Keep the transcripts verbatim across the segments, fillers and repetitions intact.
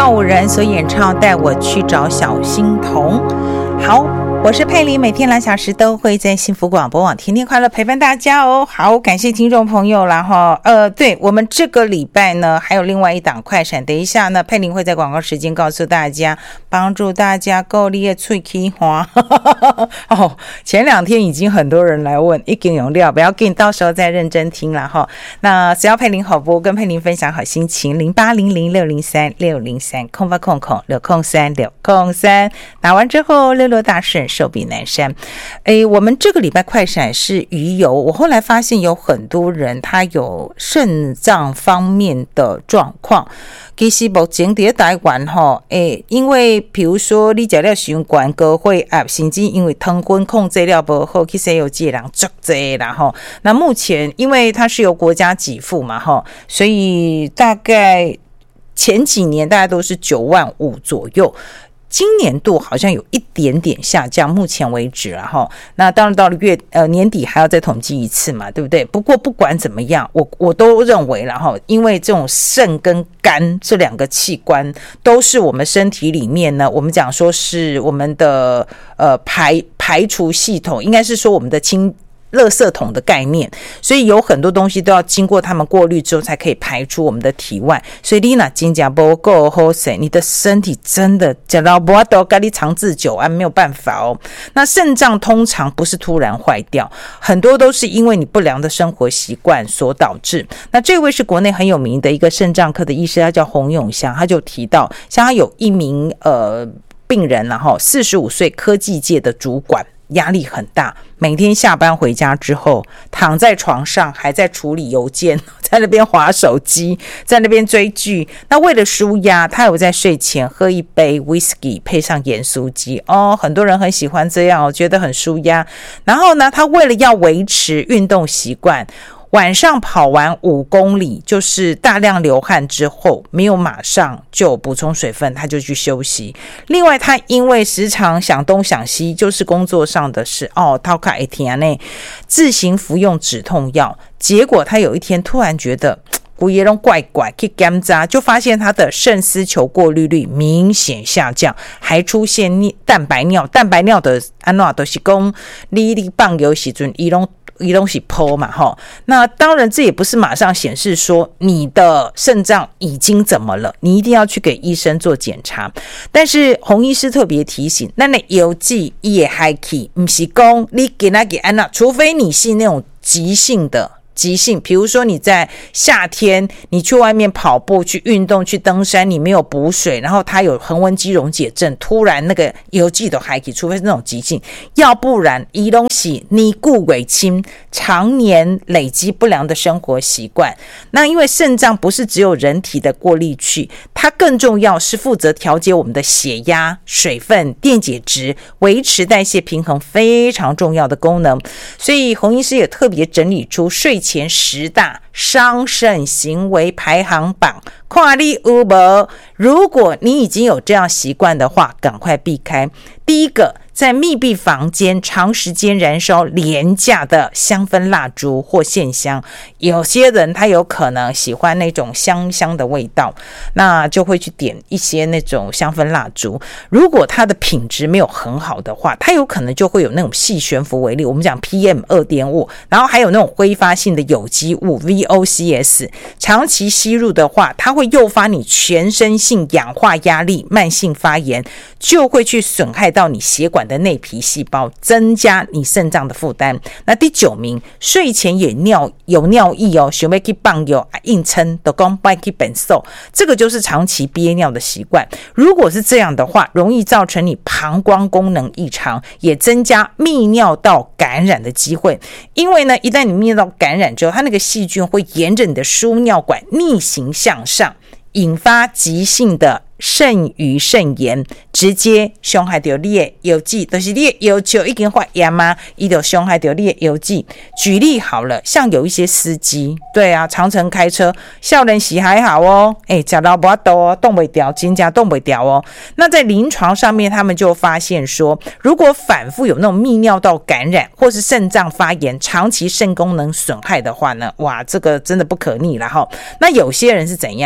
舞人所演唱《带我去找小星童》。好，我是佩玲，每天两小时都会在幸福广播网天天快乐陪伴大家哦。好，感谢听众朋友啦哈。呃，对我们这个礼拜呢，还有另外一档快闪，等一下呢，佩玲会在广告时间告诉大家，帮助大家够力的脆气花。哦，前两天已经很多人来问，一斤有料，不要紧，到时候再认真听啦哈。那只要佩玲好播，跟佩玲分享好心情，零八零零六零三六零三空发空空六空三六空三，打完之后六六大顺。寿比南山。诶，我们这个礼拜快闪是鱼油，我后来发现有很多人他有肾脏方面的状况，其实目前在台湾吼，诶，因为比如说你吃了血管高血压，甚至因为糖分控制了不好，去西药剂人足多啦吼。那目前因为它是由国家给付嘛吼，所以大概前几年大概都是九万五左右。今年度好像有一点点下降，目前为止啦齁。那当然到了月呃年底还要再统计一次嘛，对不对？不过不管怎么样，我我都认为啦齁，因为这种肾跟肝这两个器官都是我们身体里面呢，我们讲说是我们的呃排排除系统，应该是说我们的清垃圾桶的概念，所以有很多东西都要经过他们过滤之后才可以排出我们的体外。所以你那真的不够好势，你的身体真的吃到不都跟你长治久安，没有办法哦。那肾脏通常不是突然坏掉，很多都是因为你不良的生活习惯所导致。那这位是国内很有名的一个肾脏科的医师，他叫洪永祥，他就提到，像他有一名呃病人，然后四十五岁科技界的主管。压力很大，每天下班回家之后躺在床上还在处理邮件，在那边滑手机，在那边追剧。那为了抒压，他有在睡前喝一杯 whisky 配上盐酥鸡哦，很多人很喜欢这样，我觉得很抒压。然后呢，他为了要维持运动习惯，晚上跑完五公里，就是大量流汗之后，没有马上就补充水分，他就去休息。另外，他因为时常想东想西，就是工作上的事哦，他卡一天内自行服用止痛药，结果他有一天突然觉得骨也拢怪怪，去检查就发现他的肾丝球过滤率明显下降，还出现蛋白尿。蛋白尿的安怎都是讲你你放油时阵，伊拢。一东西剖嘛齁，那当然这也不是马上显示说你的肾脏已经怎么了，你一定要去给医生做检查。但是洪医师特别提醒，那那邮寄也还可以，不是说你给他给安娜，除非你是那种急性的。急性，比如说你在夏天你去外面跑步去运动去登山，你没有补水，然后它有横纹肌溶解症，突然那个邮寄都还可以，除非是那种急性，要不然一东西你固尾轻常年累积不良的生活习惯。那因为肾脏不是只有人体的过滤器，它更重要是负责调节我们的血压、水分、电解质，维持代谢平衡，非常重要的功能。所以洪医师也特别整理出睡前前十大伤肾行为排行榜，看你有没？如果你已经有这样习惯的话，赶快避开。第一个，在密闭房间长时间燃烧廉价的香氛蜡烛或线香，有些人他有可能喜欢那种香香的味道，那就会去点一些那种香氛蜡烛。如果它的品质没有很好的话，它有可能就会有那种细悬浮微粒，我们讲 P M 二点五， 然后还有那种挥发性的有机物 V O C S， 长期吸入的话，它会诱发你全身性氧化压力、慢性发炎，就会去损害到你血管的内皮细胞，增加你肾脏的负担。那第九名，睡前也尿有尿意哦，想要去放药硬撑都讲不去本瘦，这个就是长期憋尿的习惯。如果是这样的话，容易造成你膀胱功能异常，也增加泌尿道感染的机会。因为呢，一旦你泌尿道感染之后，它那个细菌会沿着你的输尿管逆行向上，引发急性的肾盂肾炎，直接伤害到你的邮寄，就是你的邮球已经发炎嘛，它就伤害到你的邮寄。举例好了，像有一些司机，对啊，长程开车，少年时还好哦，哎，吃到不多哦，动不掉，真的动不掉哦。那在临床上面，他们就发现说，如果反复有那种泌尿道感染，或是肾脏发炎，长期肾功能损害的话呢，哇，这个真的不可逆了哈。那有些人是怎样？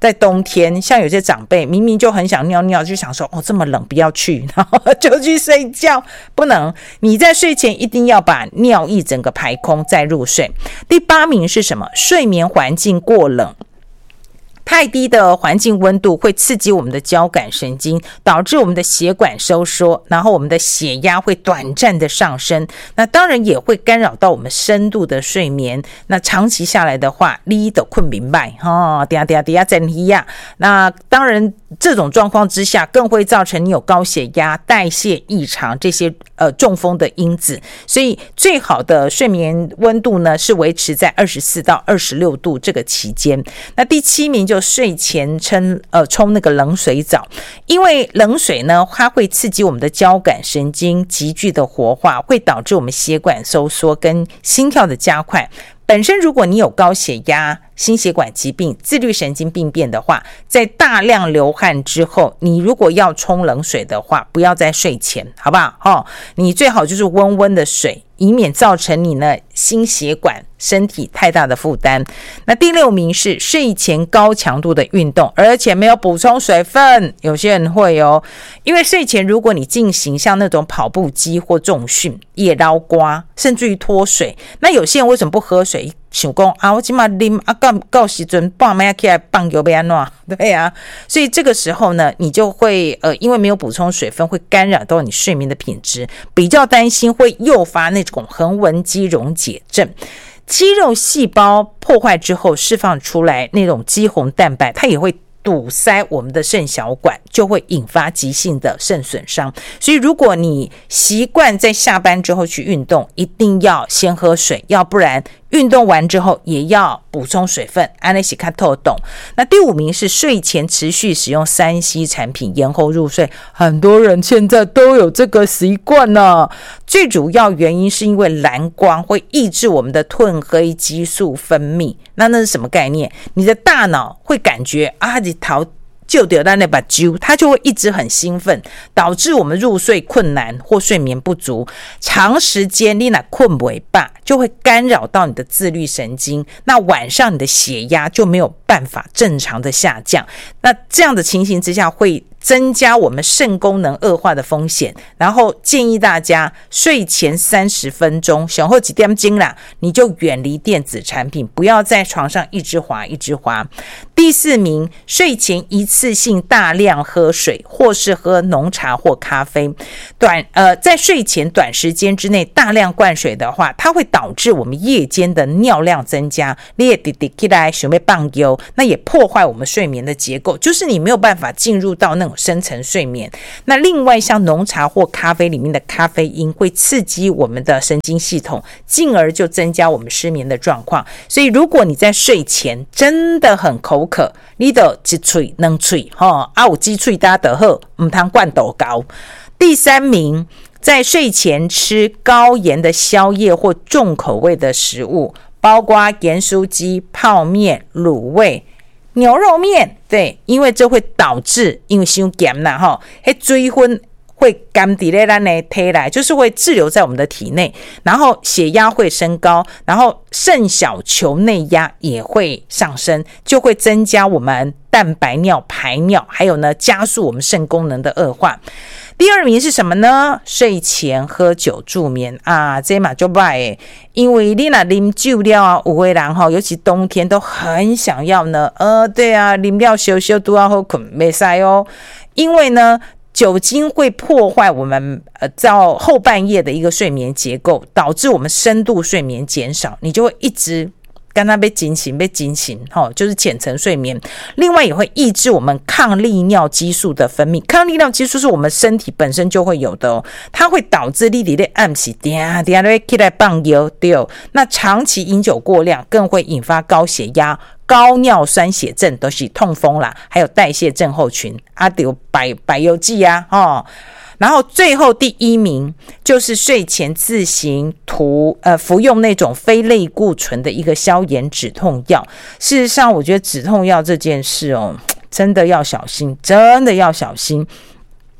在冬天，像有些长辈明明就很想尿尿，就想说哦这么冷不要去，然后就去睡觉。不能，你在睡前一定要把尿液整个排空再入睡。第八名是什么？睡眠环境过冷。太低的环境温度会刺激我们的交感神经，导致我们的血管收缩，然后我们的血压会短暂的上升，那当然也会干扰到我们深度的睡眠。那长期下来的话，你就困明白哦，等下等下等下整体呀。那当然这种状况之下，更会造成你有高血压、代谢异常这些呃中风的因子。所以最好的睡眠温度呢，是维持在二十四到二十六度这个期间。那第七名就睡前冲呃冲那个冷水澡，因为冷水呢，它会刺激我们的交感神经急剧的活化，会导致我们血管收缩跟心跳的加快。本身如果你有高血压、心血管疾病、自律神经病变的话，在大量流汗之后，你如果要冲冷水的话，不要在睡前，好不好？哦，你最好就是温温的水，以免造成你呢心血管身体太大的负担。那第六名是睡前高强度的运动，而且没有补充水分。有些人会哦，因为睡前如果你进行像那种跑步机或重训、夜捞瓜，甚至于脱水，那有些人为什么不喝水？想说啊，我现在喝啊，到到时候半夜起来放球要怎样？对啊，所以这个时候呢，你就会呃，因为没有补充水分，会干扰到你睡眠的品质，比较担心会诱发那种横纹肌溶解症。肌肉细胞破坏之后释放出来那种肌红蛋白，它也会堵塞我们的肾小管，就会引发急性的肾损伤。所以如果你习惯在下班之后去运动，一定要先喝水，要不然运动完之后也要补充水分。安内西卡透懂。那第五名是睡前持续使用 三 C 产品延后入睡，很多人现在都有这个习惯呢。最主要原因是因为蓝光会抑制我们的褪黑激素分泌。那那是什么概念？你的大脑会感觉啊，你逃就掉在那把揪，它就会一直很兴奋，导致我们入睡困难或睡眠不足。长时间你那困不饱，就会干扰到你的自律神经，那晚上你的血压就没有办法正常的下降。那这样的情形之下，会增加我们肾功能恶化的风险。然后建议大家睡前三十分钟，小后几点钟啦，你就远离电子产品，不要在床上一直滑一直滑。第四名，睡前一次性大量喝水，或是喝浓茶或咖啡。短呃，在睡前短时间之内大量灌水的话，它会导致我们夜间的尿量增加，你也滴滴起来想要放油，那也破坏我们睡眠的结构，就是你没有办法进入到那种深层睡眠。那另外像浓茶或咖啡里面的咖啡因会刺激我们的神经系统，进而就增加我们失眠的状况。所以如果你在睡前真的很口渴，你就一嘴两嘴齁，啊有几嘴大就好，不通灌豆糕。第三名，在睡前吃高盐的宵夜或重口味的食物，包括盐酥鸡、泡面、卤味、牛肉面。对，因为这会导致因为太咸啦齁，那水分会甘在咱的体内，就是会滞留在我们的体内，然后血压会升高，然后肾小球内压也会上升，就会增加我们蛋白尿排尿，还有呢加速我们肾功能的恶化。第二名是什么呢？睡前喝酒助眠啊，这嘛就坏诶，因为你若啉酒了啊，有的人哈，尤其冬天都很想要呢，呃，对啊，啉了烧烧都要好困，没塞哦，因为呢。酒精会破坏我们呃到后半夜的一个睡眠结构，导致我们深度睡眠减少，你就会一直跟它被惊醒被惊醒、哦、就是浅层睡眠。另外也会抑制我们抗利尿激素的分泌，抗利尿激素是我们身体本身就会有的哦，它会导致你在暗时等下等下都会起来放油，对哦。那长期饮酒过量更会引发高血压、高尿酸血症，都是痛风啦，还有代谢症候群啊，有百百忧剂啊，哦。然后最后第一名就是睡前自行涂呃服用那种非类固醇的一个消炎止痛药。事实上，我觉得止痛药这件事哦，真的要小心，真的要小心。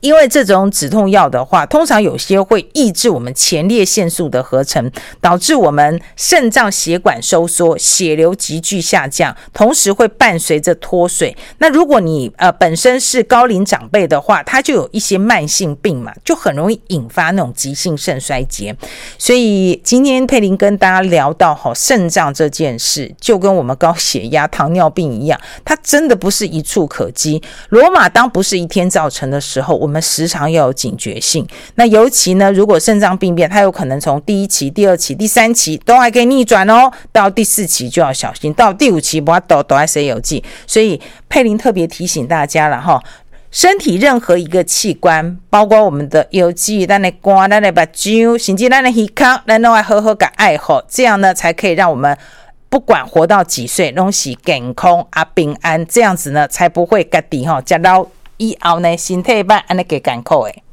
因为这种止痛药的话，通常有些会抑制我们前列腺素的合成，导致我们肾脏血管收缩，血流急剧下降，同时会伴随着脱水。那如果你呃本身是高龄长辈的话，他就有一些慢性病嘛，就很容易引发那种急性肾衰竭。所以今天佩玲跟大家聊到齁肾脏这件事，就跟我们高血压、糖尿病一样，它真的不是一触可及。罗马当不是一天造成的时候，我们时常要有警觉性。那尤其呢，如果肾脏病变，它有可能从第一期、第二期、第三期都还可以逆转哦，到第四期就要小心，到第五期不要抖抖在谁有记。所以佩玲特别提醒大家了哈，身体任何一个器官，包括我们的腰肌、咱的肝、咱的目睭，甚至咱的耳孔，咱都要好好给爱好，这样呢才可以让我们不管活到几岁，都是健康啊平安，这样子呢才不会自己吼吃到以后呢身体歹安尼给艰苦的。